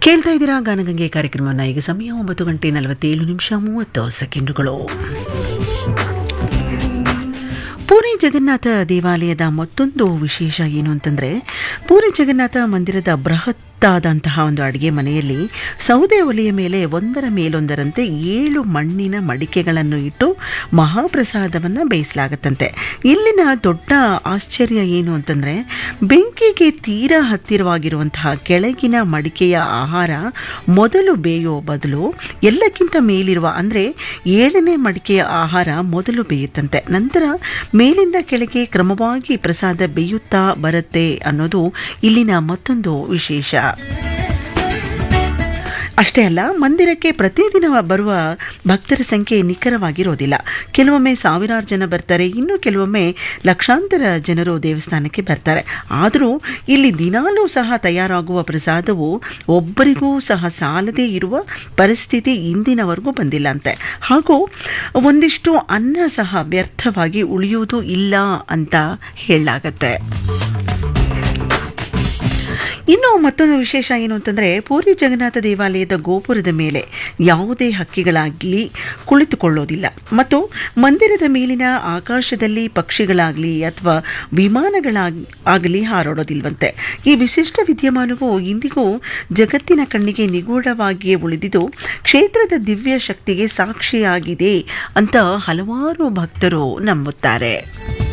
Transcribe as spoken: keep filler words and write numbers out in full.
ಕೇಳ್ತಾ ಇದ್ದೀರಾ ಗಾನಗಂಗೆ ಕಾರ್ಯಕ್ರಮವನ್ನು. ಈಗ ಸಮಯ ಒಂಬತ್ತು ಗಂಟೆ ನಲವತ್ತೇಳು ನಿಮಿಷ ಮೂವತ್ತು ಸೆಕೆಂಡುಗಳು. ಪೂರಿ ಜಗನ್ನಾಥ ದೇವಾಲಯದ ಮತ್ತೊಂದು ವಿಶೇಷ ಏನು ಅಂತಂದರೆ, ಪೂರಿ ಜಗನ್ನಾಥ ಮಂದಿರದ ಬೃಹತ್ ಆದಂತಹ ಒಂದು ಅಡುಗೆ ಮನೆಯಲ್ಲಿ ಸೌದೆ ಒಲೆಯ ಮೇಲೆ ಒಂದರ ಮೇಲೊಂದರಂತೆ ಏಳು ಮಣ್ಣಿನ ಮಡಿಕೆಗಳನ್ನು ಇಟ್ಟು ಮಹಾಪ್ರಸಾದವನ್ನು ಬೇಯಿಸಲಾಗತ್ತಂತೆ. ಇಲ್ಲಿನ ದೊಡ್ಡ ಆಶ್ಚರ್ಯ ಏನು ಅಂತಂದರೆ, ಬೆಂಕಿಗೆ ತೀರಾ ಹತ್ತಿರವಾಗಿರುವಂತಹ ಕೆಳಗಿನ ಮಡಿಕೆಯ ಆಹಾರ ಮೊದಲು ಬೇಯೋ ಬದಲು ಎಲ್ಲಕ್ಕಿಂತ ಮೇಲಿರುವ ಅಂದರೆ ಏಳನೇ ಮಡಿಕೆಯ ಆಹಾರ ಮೊದಲು ಬೇಯುತ್ತಂತೆ. ನಂತರ ಮೇಲಿಂದ ಕೆಳಗೆ ಕ್ರಮವಾಗಿ ಪ್ರಸಾದ ಬೇಯುತ್ತಾ ಬರುತ್ತೆ ಅನ್ನೋದು ಇಲ್ಲಿನ ಮತ್ತೊಂದು ವಿಶೇಷ. ಅಷ್ಟೇ ಅಲ್ಲ, ಮಂದಿರಕ್ಕೆ ಪ್ರತಿದಿನ ಬರುವ ಭಕ್ತರ ಸಂಖ್ಯೆ ನಿಖರವಾಗಿರೋದಿಲ್ಲ. ಕೆಲವೊಮ್ಮೆ ಸಾವಿರಾರು ಜನ ಬರ್ತಾರೆ, ಇನ್ನು ಕೆಲವೊಮ್ಮೆ ಲಕ್ಷಾಂತರ ಜನರು ದೇವಸ್ಥಾನಕ್ಕೆ ಬರ್ತಾರೆ. ಆದರೂ ಇಲ್ಲಿ ದಿನಾಲೂ ಸಹ ತಯಾರಾಗುವ ಪ್ರಸಾದವು ಒಬ್ಬರಿಗೂ ಸಹ ಸಾಲದೇ ಇರುವ ಪರಿಸ್ಥಿತಿ ಇಂದಿನವರೆಗೂ ಬಂದಿಲ್ಲ ಅಂತೆ. ಹಾಗೂ ಒಂದಿಷ್ಟು ಅನ್ನ ಸಹ ವ್ಯರ್ಥವಾಗಿ ಉಳಿಯುವುದು ಇಲ್ಲ ಅಂತ ಹೇಳಲಾಗತ್ತೆ. ಇನ್ನು ಮತ್ತೊಂದು ವಿಶೇಷ ಏನು ಅಂತಂದರೆ, ಪೂರಿ ಜಗನ್ನಾಥ ದೇವಾಲಯದ ಗೋಪುರದ ಮೇಲೆ ಯಾವುದೇ ಹಕ್ಕಿಗಳಾಗಲಿ ಕುಳಿತುಕೊಳ್ಳೋದಿಲ್ಲ ಮತ್ತು ಮಂದಿರದ ಮೇಲಿನ ಆಕಾಶದಲ್ಲಿ ಪಕ್ಷಿಗಳಾಗಲಿ ಅಥವಾ ವಿಮಾನಗಳಾಗ್ ಆಗಲಿ ಹಾರಾಡೋದಿಲ್ವಂತೆ. ಈ ವಿಶಿಷ್ಟ ವಿದ್ಯಮಾನವು ಇಂದಿಗೂ ಜಗತ್ತಿನ ಕಣ್ಣಿಗೆ ನಿಗೂಢವಾಗಿಯೇ ಉಳಿದಿದ್ದು ಕ್ಷೇತ್ರದ ದಿವ್ಯ ಶಕ್ತಿಗೆ ಸಾಕ್ಷಿಯಾಗಿದೆ ಅಂತ ಹಲವಾರು ಭಕ್ತರು ನಂಬುತ್ತಾರೆ.